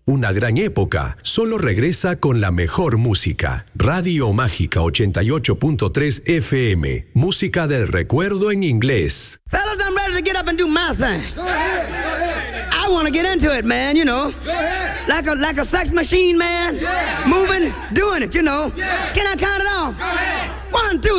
una gran época, solo regresa con la mejor música. Radio Mágica 88.3 FM. Música del recuerdo en inglés. Fellas, I'm ready to get up and do my thing. Go ahead. Go ahead. I want to get into it, man, you know. Go ahead. Like a sex machine, man. Yeah. Moving, doing it, you know. Yeah. Can I count it off? Go ahead. 1, 2,